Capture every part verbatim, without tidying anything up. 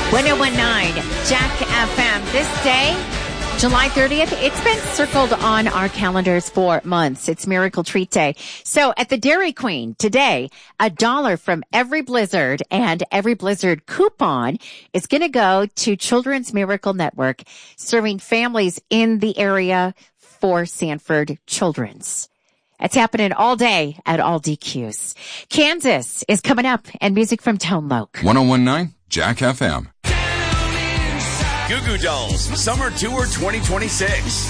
one oh one point nine Jack F M. This day, July thirtieth, it's been circled on our calendars for months. It's Miracle Treat Day. So at the Dairy Queen today, a dollar from every Blizzard and every Blizzard coupon is going to go to Children's Miracle Network, serving families in the area for Sanford Children's. It's happening all day at all D Qs. Kansas is coming up, and music from Tone Loc. one oh one point nine Jack F M. Goo Goo Dolls Summer Tour twenty twenty-six.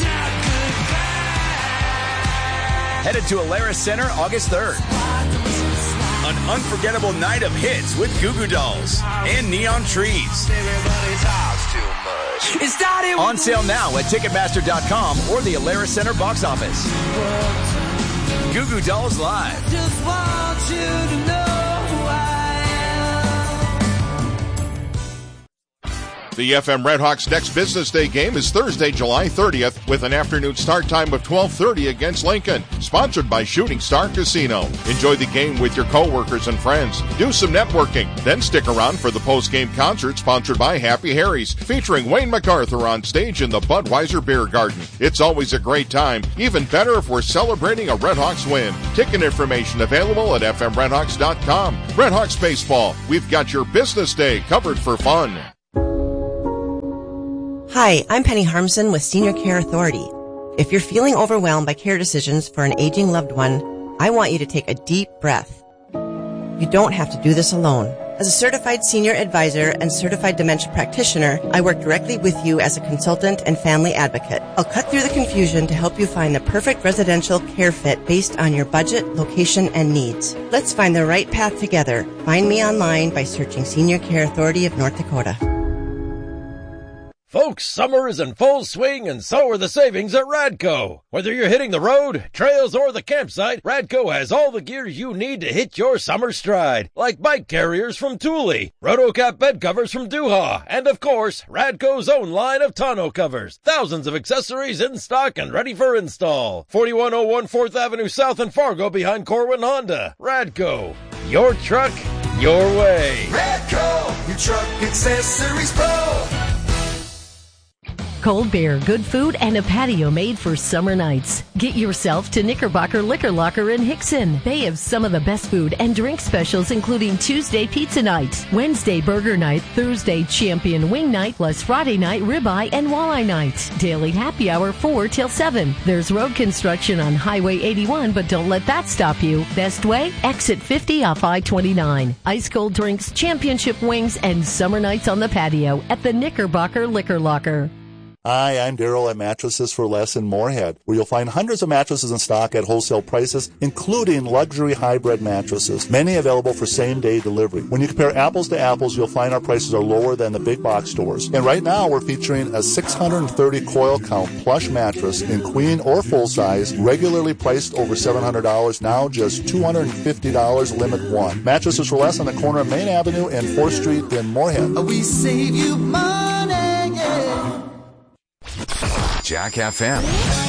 Headed to Alara Center August third. An unforgettable night of hits with Goo Goo Dolls and Neon Trees. On sale now at Ticketmaster dot com or the Alara Center box office. Goo Goo Dolls Live. Just want you to know who I am. The F M Redhawks' next business day game is Thursday, July thirtieth, with an afternoon start time of twelve thirty against Lincoln. Sponsored by Shooting Star Casino. Enjoy the game with your coworkers and friends. Do some networking. Then stick around for the post-game concert sponsored by Happy Harry's, featuring Wayne MacArthur on stage in the Budweiser Beer Garden. It's always a great time. Even better if we're celebrating a Redhawks win. Ticket information available at F M Redhawks dot com. Redhawks Baseball. We've got your business day covered for fun. Hi, I'm Penny Harmson with Senior Care Authority. If you're feeling overwhelmed by care decisions for an aging loved one, I want you to take a deep breath. You don't have to do this alone. As a certified senior advisor and certified dementia practitioner, I work directly with you as a consultant and family advocate. I'll cut through the confusion to help you find the perfect residential care fit based on your budget, location, and needs. Let's find the right path together. Find me online by searching Senior Care Authority of North Dakota. Folks, summer is in full swing, and so are the savings at Radco. Whether you're hitting the road, trails, or the campsite, Radco has all the gear you need to hit your summer stride. Like bike carriers from Thule, Rotocap bed covers from Duha, and of course, Radco's own line of tonneau covers. Thousands of accessories in stock and ready for install. forty-one oh one fourth Avenue South in Fargo behind Corwin Honda. Radco, your truck, your way. Radco, your truck accessories pro. Cold beer, good food, and a patio made for summer nights. Get yourself to Knickerbocker Liquor Locker in Hickson. They have some of the best food and drink specials, including Tuesday pizza night, Wednesday burger night, Thursday champion wing night, plus Friday night ribeye and walleye night. Daily happy hour four till seven. There's road construction on Highway eighty-one, but don't let that stop you. Best way? Exit fifty off I twenty-nine. Ice cold drinks, championship wings, and summer nights on the patio at the Knickerbocker Liquor Locker. Hi, I'm Daryl at Mattresses for Less in Moorhead, where you'll find hundreds of mattresses in stock at wholesale prices, including luxury hybrid mattresses, many available for same-day delivery. When you compare apples to apples, you'll find our prices are lower than the big box stores. And right now, we're featuring a six hundred thirty coil count plush mattress in queen or full size, regularly priced over seven hundred dollars, now just two hundred fifty dollars limit one. Mattresses for Less on the corner of Main Avenue and fourth Street in Moorhead. We save you money, yeah. Jack F M.